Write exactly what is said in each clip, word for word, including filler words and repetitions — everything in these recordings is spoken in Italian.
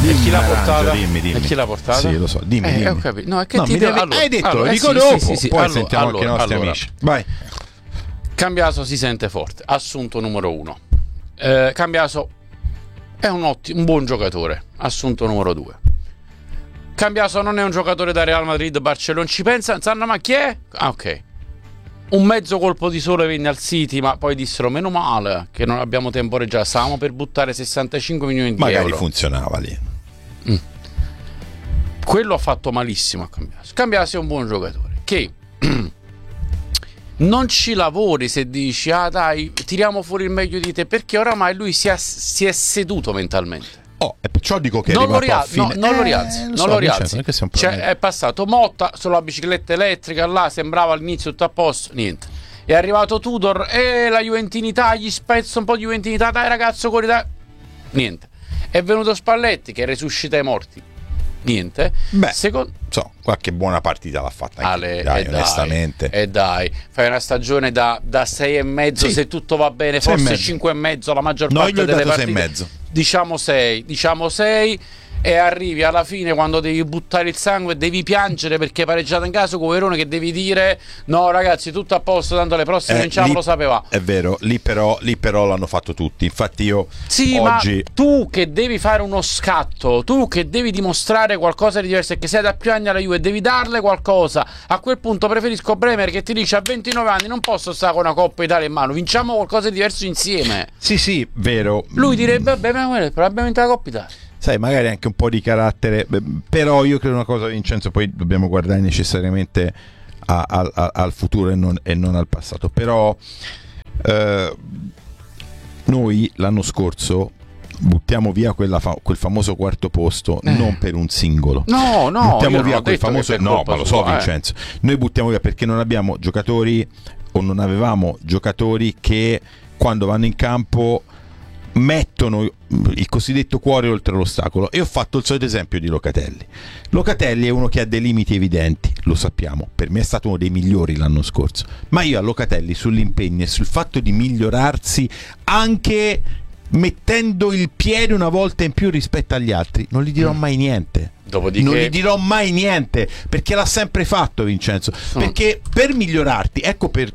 dimmi, e chi l'ha Arancio, portata? dimmi, dimmi. E chi l'ha portata? Sì, lo so, dimmi, eh, dimmi. Ho capito. No, è che No, ti mi devo- devi- allora, hai detto, allora, lo eh, dico sì, dopo, sì, sì, sì. poi Allora, sentiamo anche i allora, nostri allora. amici. Vai. Cambiaso si sente forte, assunto numero uno. Eh, Cambiaso è un, ottimo, un buon giocatore, assunto numero due. Cambiaso non è un giocatore da Real Madrid, Barcellona, ci pensa, sanno ma chi è? Ah, ok. Un mezzo colpo di sole venne al City, ma poi dissero meno male che non abbiamo temporeggiato, stavamo per buttare sessantacinque milioni di Magari euro. funzionava lì. Mm. Quello ha fatto malissimo a Cambiaso. Cambiaso è un buon giocatore che non ci lavori se dici ah dai tiriamo fuori il meglio di te, perché oramai lui si è, si è seduto mentalmente. Oh, e perciò dico che è non lo, arrivato a rialzi, no, fine. non lo Eh, rialzi, lo non so, lo Vincenzo, rialzi. non è che sia un Cioè, problema. è passato Motta sulla bicicletta elettrica, là sembrava all'inizio tutto a posto, niente. È arrivato Tudor e la juventinità, gli spezza un po' di juventinità, dai ragazzo, corri, dai. Niente. È venuto Spalletti che resuscita i morti. Niente. Beh, Secondo... so, qualche buona partita l'ha fatta anche Ale, lui, dai, e onestamente. Dai, e dai, fai una stagione da, da sei e mezzo, Sì. se tutto va bene, Sei e forse mezzo. cinque e mezzo la maggior No, parte io gli ho delle dato sei partite. e mezzo. Diciamo sei, diciamo sei e arrivi alla fine quando devi buttare il sangue, devi piangere perché hai pareggiato in casa con Verona, che devi dire no ragazzi tutto a posto, tanto le prossime Eh, vinciamo, lì- lo sapeva. È vero, lì però, lì però l'hanno fatto tutti. Infatti io Sì, oggi ma tu che devi fare uno scatto, tu che devi dimostrare qualcosa di diverso e che sei da più anni alla Juve, devi darle qualcosa. A quel punto preferisco Bremer che ti dice a ventinove anni non posso stare con una Coppa Italia in mano, vinciamo qualcosa di diverso insieme. Sì, sì, vero. Lui direbbe vabbè, ma quello è probabilmente la Coppa Italia. Sai, magari anche un po' di carattere, beh, però io credo una cosa, Vincenzo, poi dobbiamo guardare necessariamente a- a- a- al futuro e non, e non al passato. Però eh, noi l'anno scorso buttiamo via quella fa- quel famoso quarto posto Eh. non per un singolo. No, no, buttiamo io via non ho quel detto che famoso per no, colpa ma lo sua, so, eh. Vincenzo. Noi buttiamo via perché non abbiamo giocatori o non avevamo giocatori che quando vanno in campo mettono il cosiddetto cuore oltre l'ostacolo. E ho fatto il solito esempio di Locatelli. Locatelli è uno che ha dei limiti evidenti, lo sappiamo, per me è stato uno dei migliori l'anno scorso, ma io a Locatelli sull'impegno e sul fatto di migliorarsi anche mettendo il piede una volta in più rispetto agli altri non gli dirò mai niente. Dopodiché Non gli dirò mai niente perché l'ha sempre fatto, Vincenzo, Mm. perché per migliorarti, ecco, per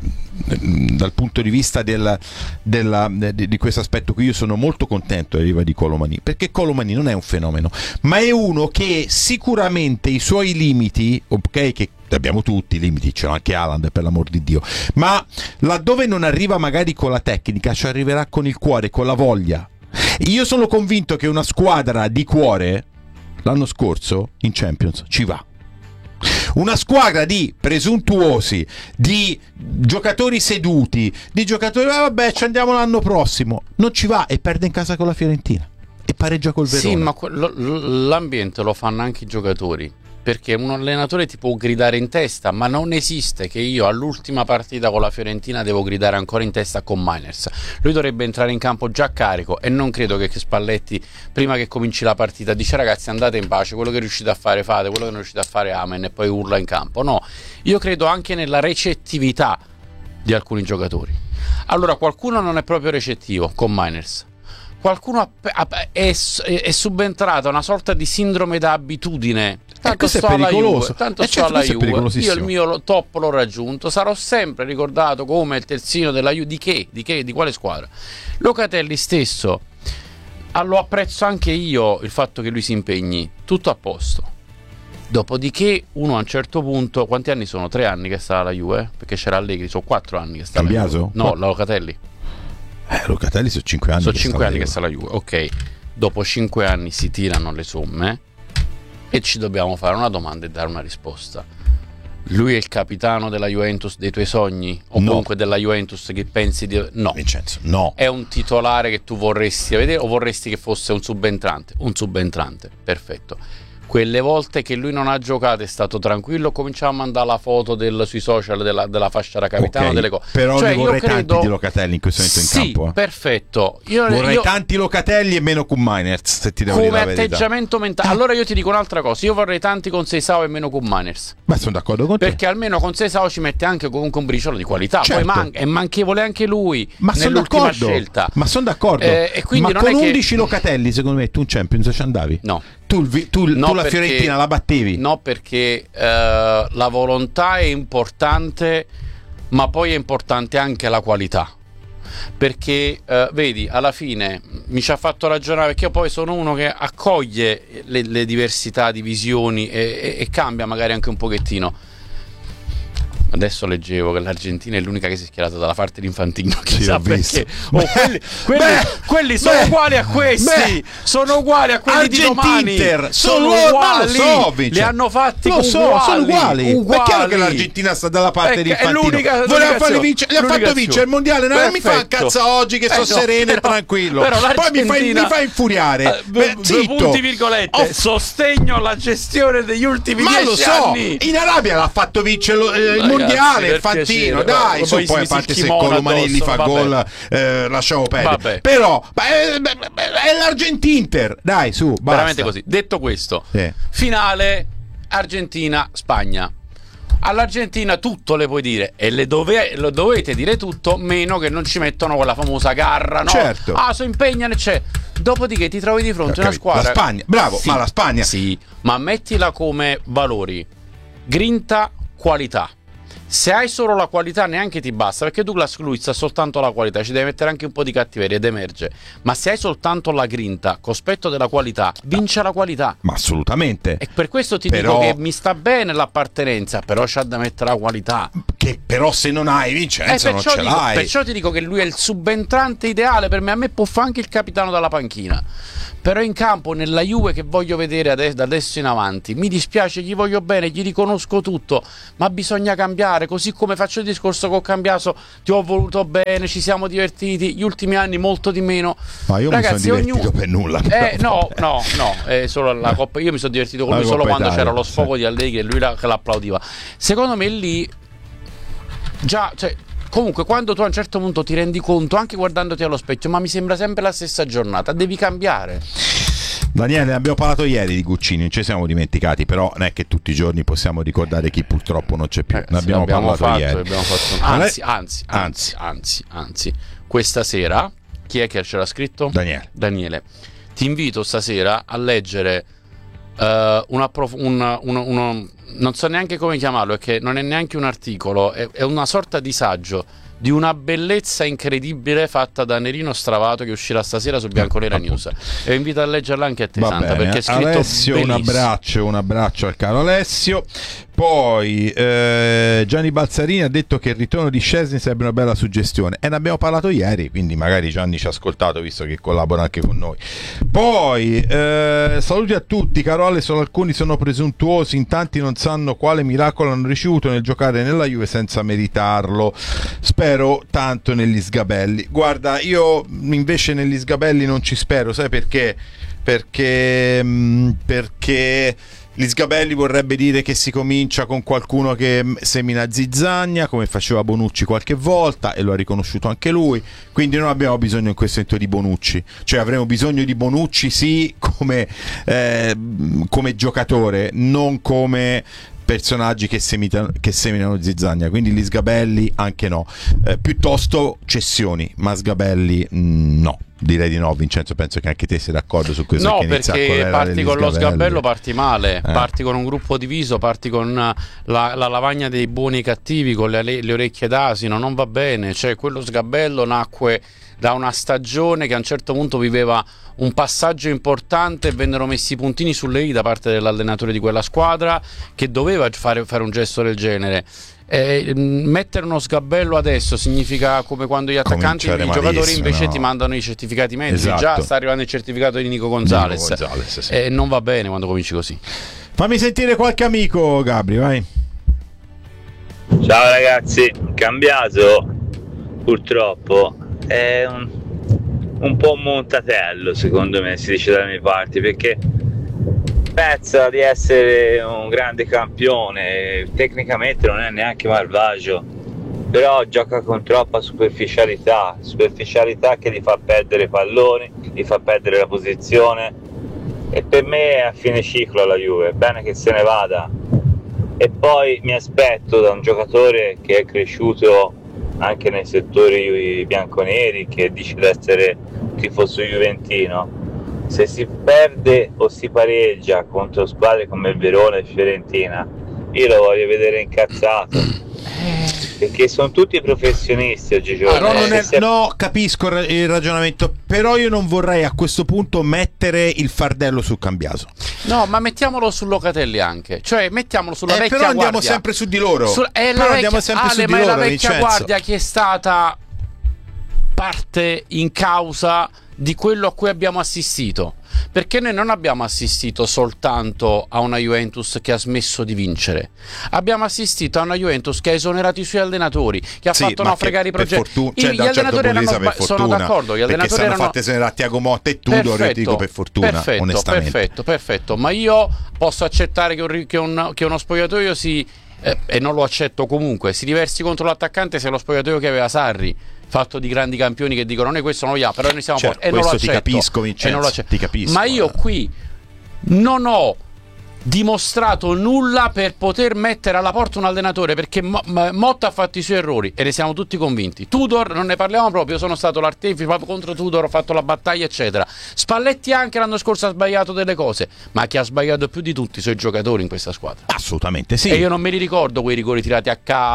dal punto di vista del, della, di, di questo aspetto qui io sono molto contento dell'arrivo di Colomani, perché Colomani non è un fenomeno, ma è uno che sicuramente i suoi limiti, ok, che abbiamo tutti i limiti, c'è anche Haaland per l'amor di Dio, ma laddove non arriva magari con la tecnica ci arriverà con il cuore, con la voglia. Io sono convinto che una squadra di cuore l'anno scorso in Champions ci va. Una squadra di presuntuosi, di giocatori seduti, di giocatori ah, vabbè ci andiamo l'anno prossimo, non ci va e perde in casa con la Fiorentina e pareggia col Verona. sì, ma quello- l'ambiente lo fanno anche i giocatori, perché un allenatore ti può gridare in testa, ma non esiste che io all'ultima partita con la Fiorentina devo gridare ancora in testa con Miners. Lui dovrebbe entrare in campo già carico e non credo che Spalletti prima che cominci la partita dice ragazzi andate in pace, quello che riuscite a fare fate, quello che non riuscite a fare amen, e poi urla in campo. No, io credo anche nella recettività di alcuni giocatori. Allora qualcuno non è proprio recettivo con Miners, qualcuno ha- ha- è, è subentrata una sorta di sindrome da abitudine. Tanto questo è sto alla pericoloso. Juve, tanto Eh, sto certo, alla questo è Juve. Io pericolosissimo. il mio top l'ho raggiunto, sarò sempre ricordato come il terzino della Juve. Di che? Di che? Di quale squadra? Locatelli stesso, ah, lo apprezzo anche io il fatto che lui si impegni, tutto a posto. Dopodiché uno a un certo punto, quanti anni sono? Tre anni che sta alla Juve? Perché c'era Allegri, sono quattro anni che sta alla Cambiaso? Juve. No, la Locatelli. Eh, Locatelli sono cinque anni Sono che cinque sta anni alla che sta alla Juve, ok. Dopo cinque anni si tirano le somme e ci dobbiamo fare una domanda e dare una risposta. Lui è il capitano della Juventus dei tuoi sogni? O No. comunque della Juventus che pensi di... No. Vincenzo, no. È un titolare che tu vorresti vedere o vorresti che fosse un subentrante? Un subentrante, perfetto. quelle volte che lui non ha giocato è stato tranquillo, cominciamo a mandare la foto del, sui social della, della fascia da capitano, okay, delle cose. Però cioè, ne vorrei credo... tanti di Locatelli in questo momento sì, in campo. Eh. Perfetto. Io, vorrei io... tanti Locatelli e meno con Miners, se ti devo dire la verità. Come atteggiamento mentale. Allora io ti dico un'altra cosa, io vorrei tanti con Seisao e meno con Miners. Ma sono d'accordo con te. Perché almeno con Seisao ci mette anche comunque un briciolo di qualità. Certo. Poi man- è manchevole anche lui ma nell'ultima d'accordo. scelta. Ma sono d'accordo. Eh, e quindi ma non con è undici che... Locatelli, secondo me, tu un Champions ci andavi? No. Tu, tu, no tu la perché, Fiorentina la battevi? No, perché eh, la volontà è importante, ma poi è importante anche la qualità. Perché eh, vedi, alla fine mi ci ha fatto ragionare, perché io poi sono uno che accoglie le, le diversità di visioni e, e, e cambia magari anche un pochettino. Adesso leggevo che l'Argentina è l'unica che si è schierata dalla parte di Infantino. Chissà sì, perché. Oh, quelli quelli, beh, quelli sono beh, uguali a questi. Beh, sono uguali a quelli di domani. Sono, sono uguali. So, li hanno fatti lo so, uguali, sono uguali. uguali. Ma è chiaro che l'Argentina sta dalla parte è, di Infantino. È l'unica, voleva farli vincere, li ha fatto vincere il mondiale. Non mi fa cazzo oggi che eh, sono no, sereno e tranquillo. Però poi mi fai, mi fai infuriare. Uh, Beh, zitto. Punti virgolette. Oh. Sostegno alla gestione degli ultimi ma dieci lo so, anni. In Arabia l'ha fatto vincere il Ragazzi, mondiale. Infantino, dai, su, poi a parte se Colomanelli fa gol, eh, lasciamo perdere. Vabbè. Però è, è l'Argentinter, dai, su, basta. Veramente così. Detto questo, sì. Finale Argentina-Spagna. All'Argentina tutto le puoi dire e le dove, lo dovete dire tutto, meno che non ci mettono quella famosa garra, no? Certo. Ah, so impegnano, c'è. Dopodiché ti trovi di fronte a una squadra. La Spagna, bravo, sì, ma la Spagna. Sì, ma mettila come valori. Grinta, qualità. Se hai solo la qualità neanche ti basta, perché Douglas Luiz ha soltanto la qualità, ci devi mettere anche un po' di cattiveria ed emerge. Ma se hai soltanto la grinta, cospetto della qualità, vince la qualità. Ma assolutamente. E per questo ti però... dico che mi sta bene l'appartenenza, però c'ha da mettere la qualità. Che però se non hai Vincenzo eh, non ce dico, l'hai. Perciò ti dico che lui è il subentrante ideale per me. A me può fare anche il capitano dalla panchina. Però in campo, nella Juve che voglio vedere adesso, da adesso in avanti, mi dispiace, gli voglio bene, gli riconosco tutto, ma bisogna cambiare, così come faccio il discorso che ho cambiato, ti ho voluto bene, ci siamo divertiti, gli ultimi anni molto di meno. Ma io Ragazzi, mi sono divertito ognuno... per nulla. Eh, no, no, no, è solo la Coppa. Io mi sono divertito con lui solo quando Italia, c'era lo sfogo sì. di Allegri e lui la, che l'applaudiva. Secondo me lì già, cioè, comunque quando tu a un certo punto ti rendi conto, anche guardandoti allo specchio, ma mi sembra sempre la stessa giornata, devi cambiare. Daniele, abbiamo parlato ieri di Guccini, non ci siamo dimenticati, però non è che tutti i giorni possiamo ricordare chi purtroppo non c'è più. Eh, ne abbiamo, abbiamo parlato fatto, ieri. Abbiamo fatto... Anzi, anzi, anzi, anzi, anzi, questa sera, chi è che ce l'ha scritto? Daniele. Daniele. Ti invito stasera a leggere uh, un, approf- un, uno, uno, non so neanche come chiamarlo, perché non è neanche un articolo, è, è una sorta di saggio di una bellezza incredibile fatta da Nerino Stravato, che uscirà stasera su Bianconera ah, News, e invito a leggerla anche a te, Va Santa, bene. perché è scritto Alessio, benissimo. un abbraccio, un abbraccio al caro Alessio. Poi eh, Gianni Balzarini ha detto che il ritorno di Szczesny sarebbe una bella suggestione e ne abbiamo parlato ieri, quindi magari Gianni ci ha ascoltato visto che collabora anche con noi. Poi eh, saluti a tutti, caro Ale, solo alcuni sono presuntuosi, in tanti non sanno quale miracolo hanno ricevuto nel giocare nella Juve senza meritarlo. Spero tanto negli sgabelli. Guarda, io invece negli sgabelli non ci spero, sai perché? Perché mh, perché gli sgabelli vorrebbe dire che si comincia con qualcuno che semina zizzagna, come faceva Bonucci qualche volta, e lo ha riconosciuto anche lui. Quindi non abbiamo bisogno in questo momento di Bonucci, cioè avremo bisogno di Bonucci sì come, eh, come giocatore, non come personaggi che, semita, che seminano zizzagna. Quindi gli sgabelli anche no, eh, piuttosto cessioni, ma sgabelli mh, no. Direi di no, Vincenzo, penso che anche te sei d'accordo su questo. No, che perché parti con lo sgabello, parti male, eh. parti con un gruppo diviso, parti con la, la lavagna dei buoni e cattivi, con le, le orecchie d'asino, non va bene. Cioè, quello sgabello nacque da una stagione che a un certo punto viveva un passaggio importante e vennero messi i puntini sulle i da parte dell'allenatore di quella squadra, che doveva fare, fare un gesto del genere. Eh, mettere uno sgabello adesso significa come quando gli attaccanti, i giocatori invece no. ti mandano i certificati medici. Esatto. Già sta arrivando il certificato di Nico Gonzalez, Nico Gonzalez sì. E non va bene quando cominci così. Fammi sentire qualche amico, Gabri, vai. Ciao ragazzi, cambiato purtroppo è un, un po' un montatello, secondo me, si dice dalle mie parti, perché spezza di essere un grande campione, tecnicamente non è neanche malvagio, però gioca con troppa superficialità, superficialità che gli fa perdere i palloni, gli fa perdere la posizione, e per me è a fine ciclo la Juve, è bene che se ne vada. E poi mi aspetto da un giocatore che è cresciuto anche nei settori bianconeri, che dice di essere tifoso juventino, se si perde o si pareggia contro squadre come il Verona e Fiorentina, io lo voglio vedere incazzato, perché sono tutti professionisti oggigiorno. No, non è, Se- no, capisco il ragionamento, però io non vorrei a questo punto mettere il fardello su Cambiaso. No, ma mettiamolo su Locatelli anche, cioè mettiamolo sulla Eh, vecchia però andiamo guardia. sempre su di loro. Su- è la però vecchia, andiamo sempre Ale, su di ma è loro, la vecchia Vincenzo. guardia che è stata parte in causa di quello a cui abbiamo assistito, perché noi non abbiamo assistito soltanto a una Juventus che ha smesso di vincere, abbiamo assistito a una Juventus che ha esonerato i suoi allenatori, che ha Sì, fatto ma naufragare i che per progetti. fortuna- I- cioè, gli da un certo allenatori punto di erano vista per sba- sono fortuna, d'accordo, gli perché allenatori se hanno erano fatte esonerare Thiago Motta e Tudor, io ti dico per fortuna, perfetto, onestamente. perfetto, perfetto, ma io posso accettare che, un, ri- che, un, che uno spogliatoio si eh, e non lo accetto comunque, si diversi contro l'attaccante se è lo spogliatoio che aveva Sarri, fatto di grandi campioni che dicono noi questo non lo vogliamo, però noi siamo Certo, forti, e non lo questo ti accetto, capisco, Vincenzo, e non lo accetto. ti capisco, Ma io eh. qui non ho dimostrato nulla per poter mettere alla porta un allenatore, perché Mo- M- Motta ha fatto i suoi errori e ne siamo tutti convinti. Tudor non ne parliamo proprio, io sono stato l'artefice proprio contro Tudor, ho fatto la battaglia eccetera. Spalletti anche l'anno scorso ha sbagliato delle cose, ma chi ha sbagliato più di tutti sono i giocatori in questa squadra. Assolutamente sì. E io non me li ricordo quei rigori tirati a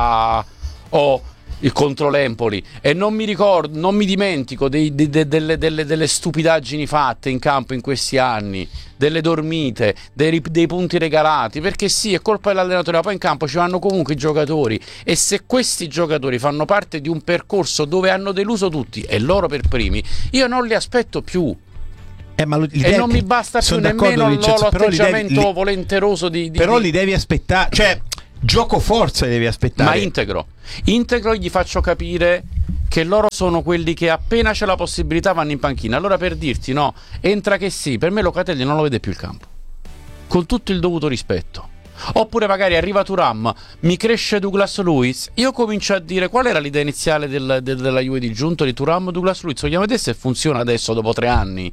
K o il contro l'Empoli, e non mi ricordo, non mi dimentico dei, de, de, delle, delle, delle stupidaggini fatte in campo in questi anni, delle dormite, dei, dei punti regalati, perché sì, è colpa dell'allenatore, ma poi in campo ci vanno comunque i giocatori, e se questi giocatori fanno parte di un percorso dove hanno deluso tutti e loro per primi, io non li aspetto più. Eh, ma lo- li E devi- non mi basta più sono nemmeno d'accordo, lo- Vincenzo, però li devi- l'atteggiamento li- volenteroso di, di però di- li devi aspettare, cioè gioco forza li devi aspettare. ma integro integro gli faccio capire che loro sono quelli che appena c'è la possibilità vanno in panchina. Allora, per dirti, no, entra che sì, per me Locatelli non lo vede più il campo, con tutto il dovuto rispetto. Oppure magari arriva Thuram, mi cresce Douglas Luiz, io comincio a dire qual era l'idea iniziale del, del, della Juve di Giunto di Thuram Douglas Luiz, vogliamo vedere se funziona adesso dopo tre anni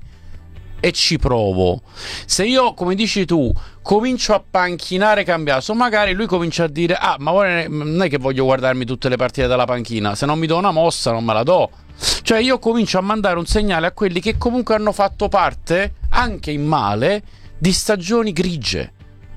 e ci provo. Se io, come dici tu, comincio a panchinare Cambiaso, magari lui comincia a dire ah, ma vuole- non è che voglio guardarmi tutte le partite dalla panchina, se non mi do una mossa non me la do. Cioè io comincio a mandare un segnale a quelli che comunque hanno fatto parte, anche in male, di stagioni grigie,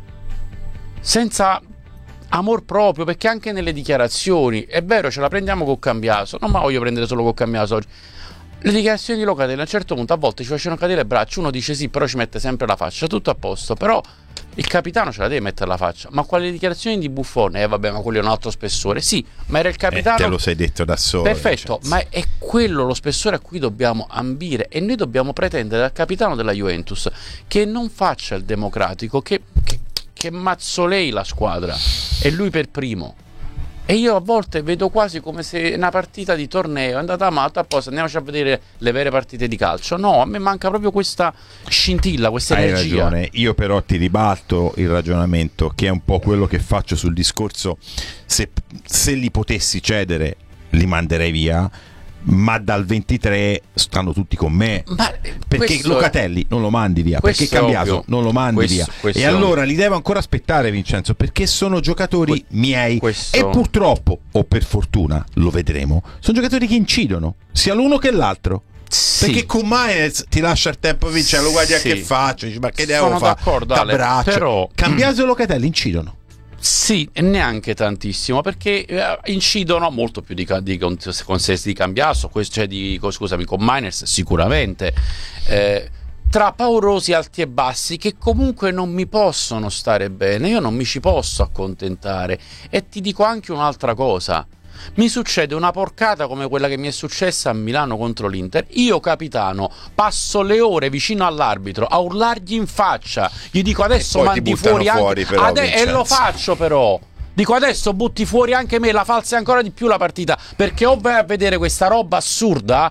senza amor proprio, perché anche nelle dichiarazioni è vero, ce la prendiamo con Cambiaso, non me la voglio prendere solo con Cambiaso oggi. Le dichiarazioni di Locatelli a un certo punto a volte ci facevano cadere le braccia, uno dice sì, però ci mette sempre la faccia, tutto a posto, però il capitano ce la deve mettere la faccia. Ma quale dichiarazioni di Buffon? Eh vabbè, ma quello è un altro spessore. Sì, ma era il capitano. Eh, te lo sei detto da solo. Perfetto, Vincenzo. ma è quello lo spessore a cui dobbiamo ambire, e noi dobbiamo pretendere dal capitano della Juventus che non faccia il democratico, che, che, che mazzolei la squadra, e lui per primo. E io a volte vedo quasi come se una partita di torneo è andata matta, apposta andiamoci a vedere le vere partite di calcio. No, a me manca proprio questa scintilla, questa Hai energia. ragione, io però ti ribalto il ragionamento, che è un po' quello che faccio sul discorso: se, se li potessi cedere li manderei via, ma dal ventitré stanno tutti con me, Ma perché questo- Locatelli non lo mandi via, questo perché è Cambiaso ovvio. non lo mandi Questo- via, questo e è allora ovvio. li devo ancora aspettare, Vincenzo, perché sono giocatori Que- miei, questo- e purtroppo, o per fortuna, lo vedremo, sono giocatori che incidono sia l'uno che l'altro. Sì. Perché con Maez ti lascia il tempo, vince, lo guardi a Sì. che faccio, dici, ma che Sono devo fare? d'accordo, Ale, T'abbraccio. però- Cambiaso e Locatelli incidono. Sì, e neanche tantissimo, perché eh, incidono molto più di, ca- di con- consessi di Cambiaso, questo, cioè di, co- scusami, con Miners sicuramente, eh, tra paurosi alti e bassi che comunque non mi possono stare bene, io non mi ci posso accontentare. E ti dico anche un'altra cosa: mi succede una porcata come quella che mi è successa a Milano contro l'Inter, io capitano passo le ore vicino all'arbitro a urlargli in faccia, gli dico adesso poi ti mandi buttano fuori anche fuori, però, Ade- e Vincenzo. lo faccio però, dico adesso butti fuori anche me, la falsi ancora di più la partita, perché o vai a vedere questa roba assurda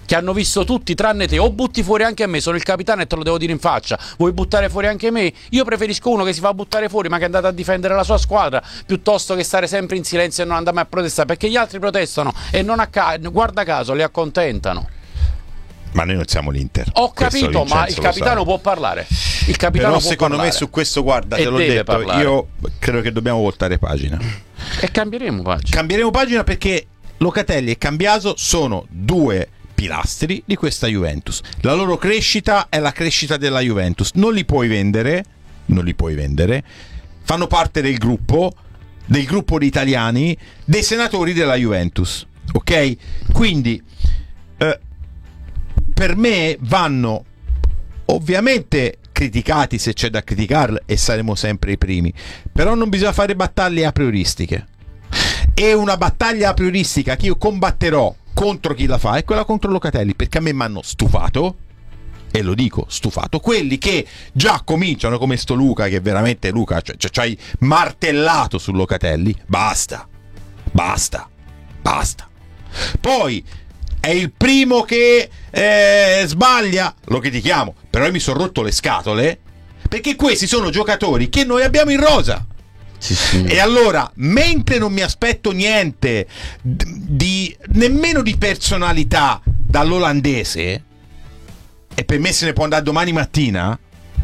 che hanno visto tutti tranne te. O butti fuori anche a me, sono il capitano e te lo devo dire in faccia. Vuoi buttare fuori anche me? Io preferisco uno che si fa buttare fuori ma che è andato a difendere la sua squadra, piuttosto che stare sempre in silenzio e non andare mai a protestare, perché gli altri protestano e non a ca- guarda caso li accontentano. Ma noi non siamo l'Inter. Ho capito, ma il capitano può parlare. Il capitano Però può secondo parlare. me su questo, guarda, te l'ho deve detto, parlare. io credo che dobbiamo voltare pagina. E cambieremo pagina. Cambieremo pagina perché Locatelli e Cambiaso sono due pilastri di questa Juventus. La loro crescita è la crescita della Juventus. Non li puoi vendere, non li puoi vendere. Fanno parte del gruppo, del gruppo di italiani, dei senatori della Juventus. Ok? Quindi eh, per me vanno ovviamente criticati se c'è da criticarli e saremo sempre i primi, però non bisogna fare battaglie a prioristiche. E una battaglia a prioristica che io combatterò contro chi la fa è quella contro Locatelli, perché a me mi hanno stufato, e lo dico, stufato, quelli che già cominciano come sto Luca, che veramente Luca cioè, cioè, c'hai martellato su Locatelli. Basta, basta, basta. Poi è il primo che eh, sbaglia, lo critichiamo, però io mi sono rotto le scatole perché questi sono giocatori che noi abbiamo in rosa. Sì, sì. E allora, mentre non mi aspetto niente di nemmeno di personalità dall'olandese, e per me se ne può andare domani mattina,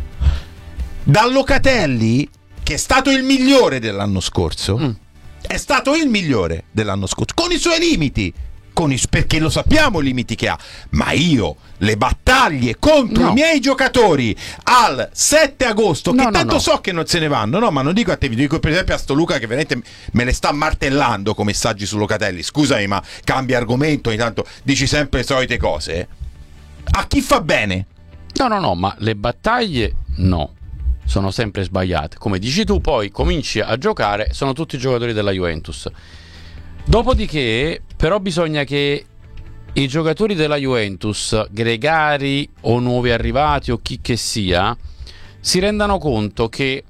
dal Locatelli, che è stato il migliore dell'anno scorso, mm. è stato il migliore dell'anno scorso, con i suoi limiti, con i, perché lo sappiamo i limiti che ha, ma io le battaglie contro no. i miei giocatori al sette agosto, no, che no, tanto no. so che non se ne vanno, no, ma non dico a te, vi dico per esempio a sto Luca che veramente me le sta martellando con messaggi su Locatelli. Scusami, ma cambia argomento, ogni tanto dici sempre le solite cose. A chi fa bene? No, no, no, ma le battaglie no, sono sempre sbagliate. Come dici tu, poi cominci a giocare, sono tutti giocatori della Juventus. Dopodiché, però, bisogna che i giocatori della Juventus, gregari o nuovi arrivati o chi che sia, si rendano conto che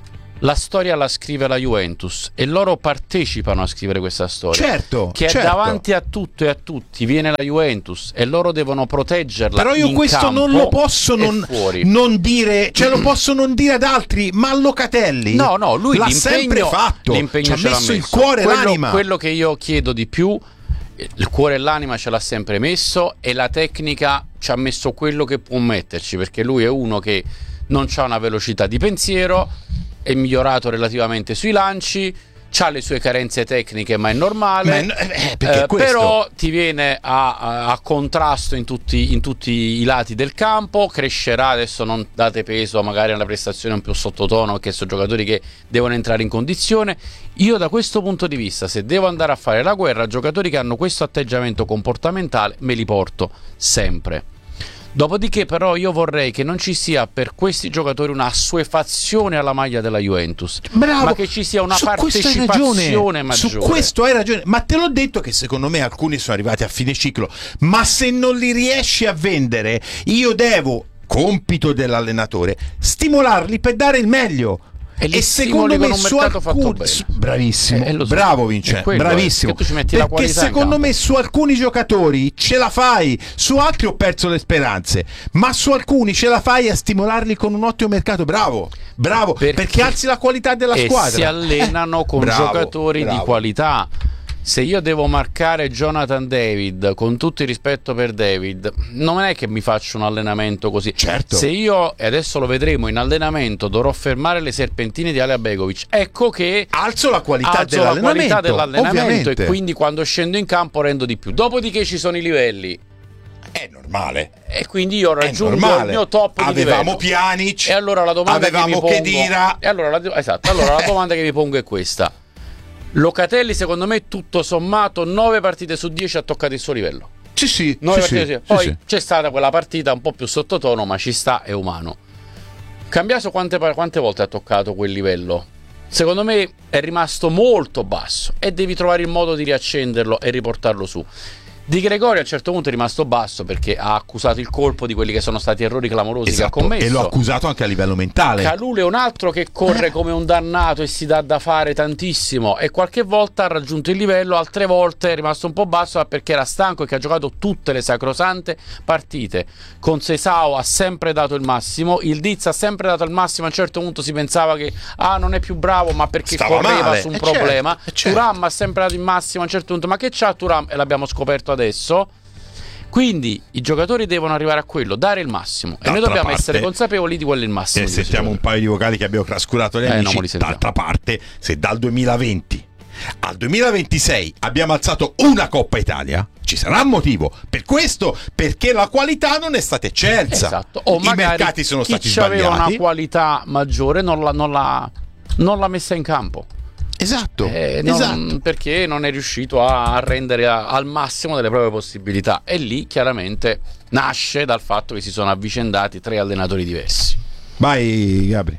la storia la scrive la Juventus e loro partecipano a scrivere questa storia. Certo, che certo. davanti a tutto e a tutti viene la Juventus e loro devono proteggerla. Però io in questo campo non lo posso non, non dire, cioè lo posso non dire ad altri, ma Locatelli no, no, lui l'ha l'impegno, sempre fatto. L'impegno ci ha ce l'ha messo il messo. cuore e quello, l'anima. Quello che io chiedo di più, il cuore e l'anima ce l'ha sempre messo, e la tecnica ci ha messo quello che può metterci, perché lui è uno che non ha una velocità di pensiero, è migliorato relativamente sui lanci, c'ha le sue carenze tecniche, ma è normale. Ma è, eh, perché eh, questo... però ti viene a, a, a contrasto in tutti, in tutti i lati del campo, crescerà. Adesso non date peso magari alla prestazione un più sottotono, perché sono giocatori che devono entrare in condizione. Io da questo punto di vista, se devo andare a fare la guerra, giocatori che hanno questo atteggiamento comportamentale me li porto sempre. Dopodiché però io vorrei che non ci sia per questi giocatori una assuefazione alla maglia della Juventus. Bravo, ma che ci sia una su partecipazione maggiore. Su questo hai ragione, ma te l'ho detto che secondo me alcuni sono arrivati a fine ciclo, ma se non li riesci a vendere, io devo, compito dell'allenatore, stimolarli per dare il meglio. E, e secondo me con un su mercato fatto alcuni bene. Bravissimo, eh, eh, so. bravo Vincenzo, quello, bravissimo. Eh, che tu ci metti perché la qualità secondo in me su alcuni giocatori ce la fai, su altri ho perso le speranze, ma su alcuni ce la fai a stimolarli con un ottimo mercato. Bravo, bravo, perché, perché alzi la qualità della e squadra. Si allenano eh, con bravo, giocatori bravo. di qualità. Se io devo marcare Jonathan David, con tutto il rispetto per David, non è che mi faccio un allenamento così. Certo. Se io, e adesso lo vedremo, in allenamento dovrò fermare le serpentine di Alea Begovic, ecco che alzo la qualità alzo dell'allenamento, la qualità dell'allenamento ovviamente. E quindi quando scendo in campo rendo di più. Dopodiché ci sono i livelli. È normale. E quindi io raggiungo normale. il mio top di Avevamo livello. Pjanic, e allora la domanda avevamo che mi pongo, Khedira. E allora la, esatto, allora la domanda che mi pongo è questa. Locatelli secondo me tutto sommato nove partite su dieci ha toccato il suo livello. Sì sì, nove sì, partite sì, su- Poi sì, sì. c'è stata quella partita un po' più sottotono, ma ci sta, è umano. Cambiaso quante, quante volte ha toccato quel livello? Secondo me è rimasto molto basso e devi trovare il modo di riaccenderlo e riportarlo su. Di Gregorio a un certo punto è rimasto basso perché ha accusato il colpo di quelli che sono stati errori clamorosi esatto, che ha commesso. E l'ho accusato anche a livello mentale. Calulu è un altro che corre eh. come un dannato e si dà da fare tantissimo e qualche volta ha raggiunto il livello, altre volte è rimasto un po' basso perché era stanco e che ha giocato tutte le sacrosante partite. Con Seisao ha sempre dato il massimo, il Diz ha sempre dato il massimo, a un certo punto si pensava che ah non è più bravo ma perché Stava correva male. su un eh problema. certo, certo. Thuram ha sempre dato il massimo, a un certo punto ma che c'ha Thuram? E l'abbiamo scoperto adesso. Quindi i giocatori devono arrivare a quello, dare il massimo. D'altra e noi dobbiamo parte, essere consapevoli di quello il massimo. E sentiamo un paio di vocali che abbiamo trascurato gli Eh, amici. non li sentiamo. D'altra parte, se dal duemilaventi al duemilaventisei abbiamo alzato una Coppa Italia, ci sarà un motivo per questo, perché la qualità non è stata eccelsa. Esatto. O I magari mercati sono chi stati aveva sbagliati. una qualità maggiore non l'ha, non l'ha, non l'ha messa in campo. Esatto, Eh, non- esatto. perché non è riuscito a rendere a- al massimo delle proprie possibilità. E lì chiaramente nasce dal fatto che si sono avvicendati tre allenatori diversi. Vai Gabri.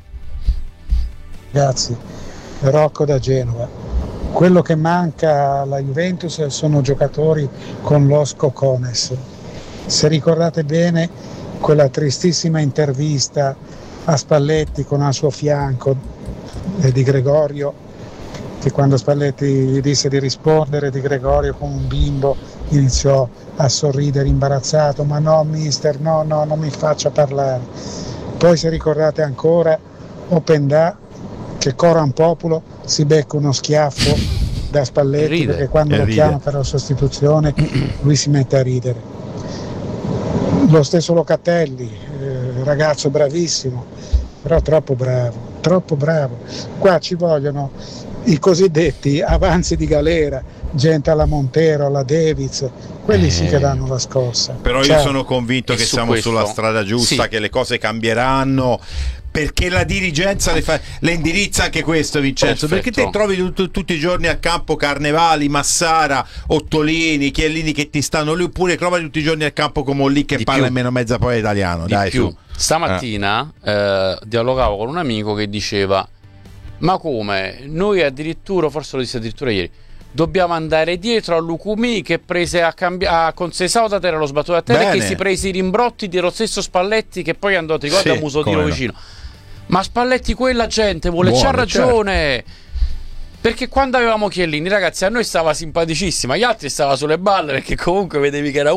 Ragazzi, Rocco da Genova. Quello che manca alla Juventus sono giocatori con l'os cocones. Se ricordate bene quella tristissima intervista a Spalletti con al suo fianco eh, Di Gregorio, che quando Spalletti gli disse di rispondere, Di Gregorio come un bimbo iniziò a sorridere imbarazzato, ma no mister, no, no, non mi faccia parlare. Poi se ricordate ancora Openda, che coran populo si becca uno schiaffo da Spalletti Ride, perché quando e lo ride. chiama per la sostituzione lui si mette a ridere. Lo stesso Locatelli, eh, ragazzo bravissimo, però troppo bravo, troppo bravo. Qua ci vogliono i cosiddetti avanzi di galera, gente alla Montero, alla Davids, quelli sì che danno la scossa. Però Cioè, io sono convinto e che su siamo questo- sulla strada giusta, sì. che le cose cambieranno, perché la dirigenza le, fa, le indirizza anche questo, Vincenzo. Perfetto. Perché te trovi tut- tutti i giorni a campo Carnevali, Massara, Ottolini, Chiellini che ti stanno lì, oppure trovi tutti i giorni al campo come lì che Di parla più. almeno mezza poi italiano. Di Dai, più. su. Stamattina eh, dialogavo con un amico che diceva: ma come? Noi addirittura, forse lo disse addirittura ieri, dobbiamo andare dietro a Lucumi che prese a cambiare con Seisao da terra lo sbattuto a terra e Bene. che si prese i rimbrotti dello stesso Spalletti che poi andò, ti ricordi, Sì, a Musodino come no. vicino. Ma Spalletti quella gente vuole, Buono, c'ha ragione. Perché quando avevamo Chiellini, ragazzi, a noi stava simpaticissima, agli altri stava sulle balle perché comunque vedevi che era